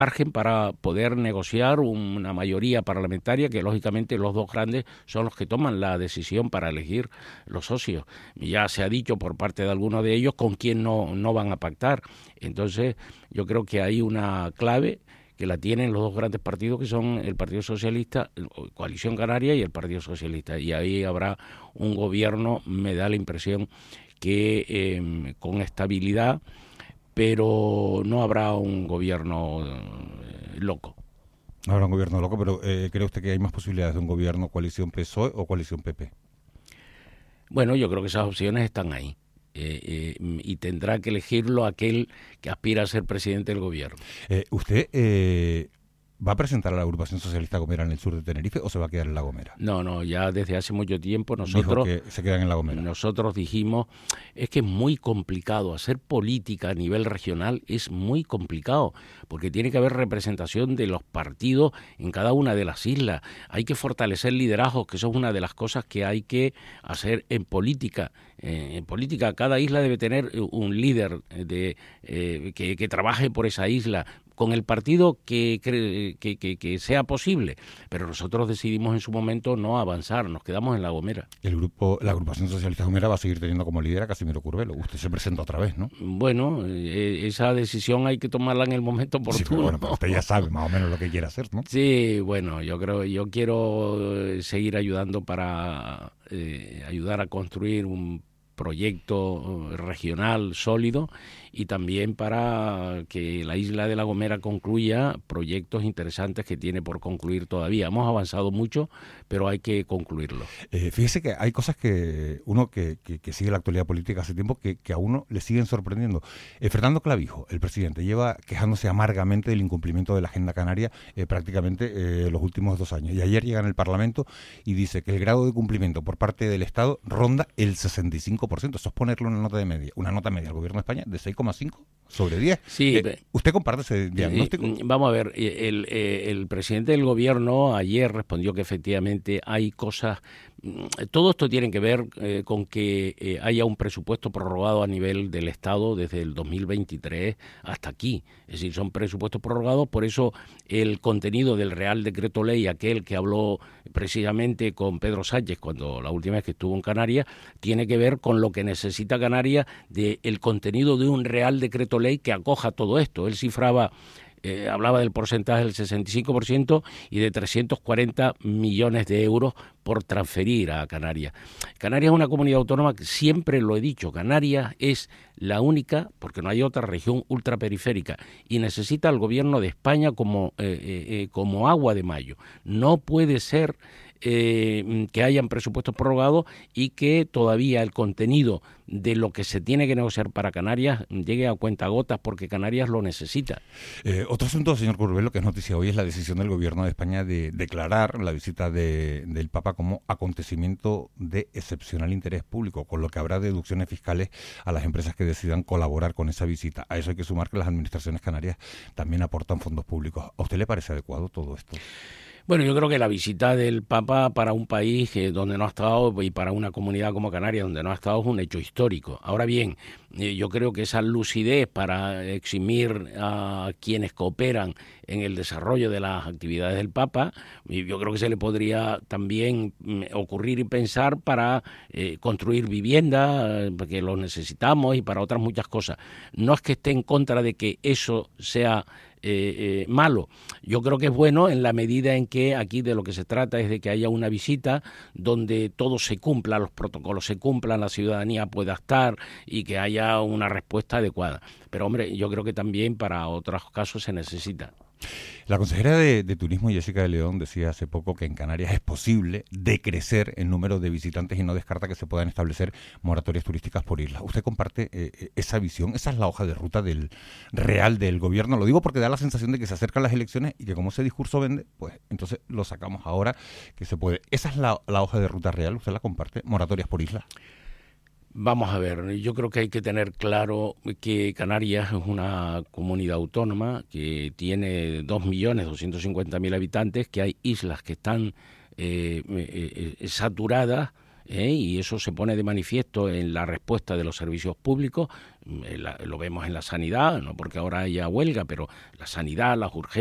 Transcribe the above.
margen para poder negociar una mayoría parlamentaria, que lógicamente los dos grandes son los que toman la decisión para elegir los socios. Ya se ha dicho por parte de algunos de ellos con quién no van a pactar. Entonces yo creo que hay una clave que la tienen los dos grandes partidos, que son el Partido Socialista, Coalición Canaria, y el Partido Socialista. Y ahí habrá un gobierno, me da la impresión, que con estabilidad, pero no habrá un gobierno loco. No habrá un gobierno loco, pero ¿cree usted que hay más posibilidades de un gobierno coalición PSOE o coalición PP? Bueno, yo creo que esas opciones están ahí. Y tendrá que elegirlo aquel que aspira a ser presidente del gobierno. ¿Usted va a presentar a la agrupación socialista Gomera en el sur de Tenerife o se va a quedar en La Gomera? No, ya desde hace mucho tiempo nosotros... Dijo que se quedan en La Gomera. Nosotros dijimos, es que es muy complicado, hacer política a nivel regional es muy complicado, porque tiene que haber representación de los partidos en cada una de las islas. Hay que fortalecer liderazgos, que eso es una de las cosas que hay que hacer en política. En política, cada isla debe tener un líder que trabaje por esa isla, con el partido que sea posible, pero nosotros decidimos en su momento no avanzar, nos quedamos en La Gomera. La agrupación socialista Gomera va a seguir teniendo como líder a Casimiro Curvelo. Usted se presenta otra vez, ¿no? Bueno, esa decisión hay que tomarla en el momento oportuno. Sí, pero bueno, pero usted ya sabe más o menos lo que quiere hacer, ¿no? Sí, bueno, yo quiero seguir ayudando para ayudar a construir un proyecto regional sólido y también para que la isla de La Gomera concluya proyectos interesantes que tiene por concluir todavía. Hemos avanzado mucho, pero hay que concluirlo. Fíjese que hay cosas que uno que sigue la actualidad política hace tiempo que a uno le siguen sorprendiendo. Fernando Clavijo, el presidente, lleva quejándose amargamente del incumplimiento de la Agenda Canaria prácticamente los últimos 2 años. Y ayer llega en el Parlamento y dice que el grado de cumplimiento por parte del Estado ronda el 65%. Eso es ponerle una nota media al Gobierno de España de 6,5 sobre 10. Sí, ¿Usted comparte ese diagnóstico? Vamos a ver, el presidente del gobierno ayer respondió que efectivamente hay cosas, todo esto tiene que ver con que haya un presupuesto prorrogado a nivel del Estado desde el 2023 hasta aquí. Es decir, son presupuestos prorrogados, por eso el contenido del Real Decreto Ley, aquel que habló precisamente con Pedro Sánchez cuando la última vez que estuvo en Canarias, tiene que ver con lo que necesita Canarias del contenido de un Real Decreto Ley que acoja todo esto. Él cifraba, hablaba del porcentaje del 65% y de 340 millones de euros por transferir a Canarias. Canarias es una comunidad autónoma que siempre lo he dicho, Canarias es la única, porque no hay otra región ultraperiférica, y necesita al gobierno de España como agua de mayo. No puede ser que hayan presupuestos prorrogados y que todavía el contenido de lo que se tiene que negociar para Canarias llegue a cuentagotas, porque Canarias lo necesita. Otro asunto, señor Curvelo, que es noticia hoy, es la decisión del gobierno de España de declarar la visita del Papa como acontecimiento de excepcional interés público, con lo que habrá deducciones fiscales a las empresas que decidan colaborar con esa visita. A eso hay que sumar que las administraciones canarias también aportan fondos públicos. ¿A usted le parece adecuado todo esto? Bueno, yo creo que la visita del Papa para un país donde no ha estado y para una comunidad como Canarias donde no ha estado es un hecho histórico. Ahora bien, yo creo que esa lucidez para eximir a quienes cooperan en el desarrollo de las actividades del Papa, yo creo que se le podría también ocurrir y pensar para construir vivienda, porque lo necesitamos, y para otras muchas cosas. No es que esté en contra de que eso sea malo. Yo creo que es bueno en la medida en que aquí de lo que se trata es de que haya una visita donde todo se cumpla, los protocolos se cumplan, la ciudadanía pueda estar y que haya una respuesta adecuada. Pero hombre, yo creo que también para otros casos se necesita. La consejera de Turismo, Jessica de León, decía hace poco que en Canarias es posible decrecer el número de visitantes y no descarta que se puedan establecer moratorias turísticas por islas. ¿Usted comparte esa visión? ¿Esa es la hoja de ruta real del gobierno? Lo digo porque da la sensación de que se acercan las elecciones y que como ese discurso vende, pues entonces lo sacamos ahora que se puede. ¿Esa es la hoja de ruta real? ¿Usted la comparte? ¿Moratorias por islas? Vamos a ver, yo creo que hay que tener claro que Canarias es una comunidad autónoma que tiene 2.250.000 habitantes, que hay islas que están saturadas y eso se pone de manifiesto en la respuesta de los servicios públicos. Lo vemos en la sanidad, no porque ahora haya huelga, pero la sanidad, las urgencias,